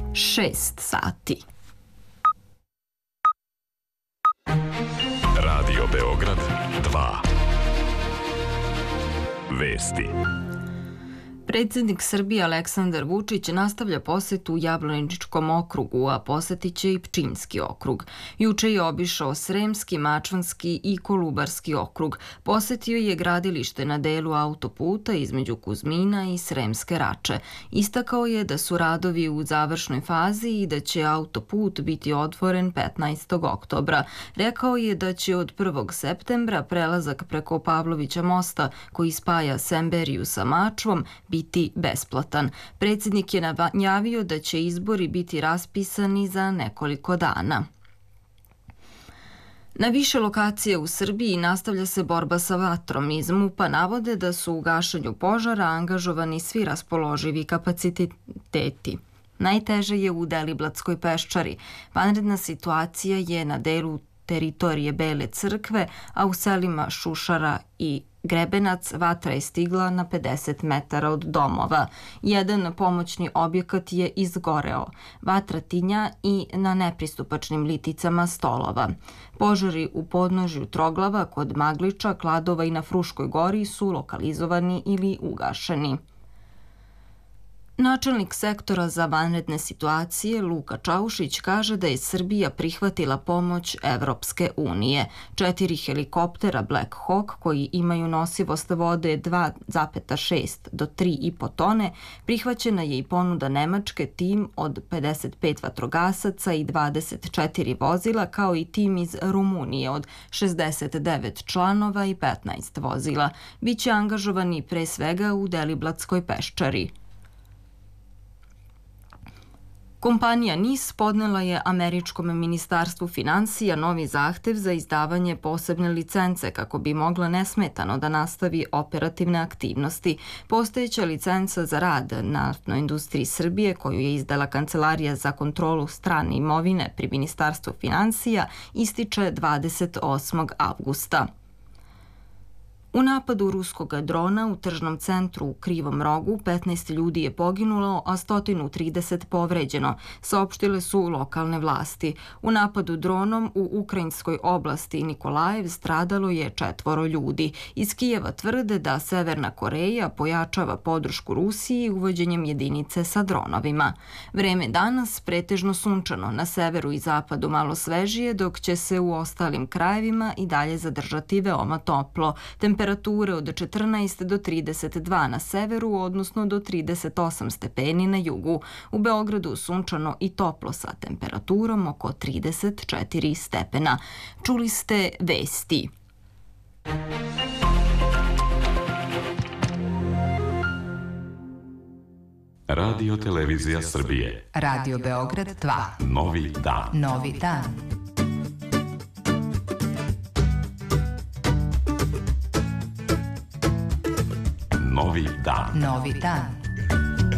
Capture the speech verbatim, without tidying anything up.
šest sati. Radio Beograd dva. Vesti. Predsjednik Srbije Aleksandar Vučić nastavlja posetu Jablaničkom okrugu, a posetit će i Pčinjski okrug. Juče je obišao Sremski, Mačvanski i Kolubarski okrug. Posetio je gradilište na delu autoputa između Kuzmina i Sremske Rače. Istakao je da su radovi u završnoj fazi i da će autoput biti otvoren petnaestog oktobra. Rekao je da će od prvog septembra prelazak preko Pavlovića mosta koji spaja Semberiju sa Mačvom biti biti besplatan. Predsjednik je najavio da će izbori biti raspisani za nekoliko dana. Na više lokacija u Srbiji nastavlja se borba sa vatrom. Iz MUP-a navode da su u gašenju požara angažovani svi raspoloživi kapaciteti. Najteže je u Deliblatskoj peščari. Vanredna situacija je na delu teritorije Bele crkve, a u selima Šušara i Grebenac vatra je stigla na pedeset metara od domova. Jedan pomoćni objekat je izgoreo. Vatra tinja i na nepristupačnim liticama stolova. Požari u podnožju Troglava, kod Magliča, Kladova i na Fruškoj gori su lokalizovani ili ugašeni. Načelnik sektora za vanredne situacije Luka Čaušić kaže da je Srbija prihvatila pomoć Evropske unije. Četiri helikoptera Black Hawk koji imaju nosivost vode dva zarez šest do tri i po tone, prihvaćena je i ponuda Nemačke, tim od pedeset pet vatrogasaca i dvadeset četiri vozila, kao i tim iz Rumunije od šezdeset devet članova i petnaest vozila. Biće angažovani pre svega u Deliblatskoj peščari. Kompanija NIS podnela je američkom ministarstvu finansija novi zahtev za izdavanje posebne licence kako bi mogla nesmetano da nastavi operativne aktivnosti. Postojeća licenca za rad naftnoj industriji Srbije, koju je izdala Kancelarija za kontrolu strane imovine pri Ministarstvu finansija, ističe dvadeset osmog avgusta. U napadu ruskog drona u tržnom centru u Krivom Rogu petnaest ljudi je poginulo, a sto trideset povređeno, saopštile su lokalne vlasti. U napadu dronom u ukrajinskoj oblasti Nikolajev stradalo je četvoro ljudi. Iz Kijeva tvrde da Severna Koreja pojačava podršku Rusiji uvođenjem jedinice sa dronovima. Vreme danas pretežno sunčano, na severu i zapadu malo svežije, dok će se u ostalim krajevima i dalje zadržati veoma toplo. Temperature od četrnaest do trideset dva na severu, odnosno do trideset osam stepeni na jugu. U Beogradu sunčano i toplo sa temperaturom oko trideset četiri stepena. Čuli ste vesti. Radio Televizija Srbije. Radio Beograd dva. Novi dan. Novi dan. Novi dan. Novi dan.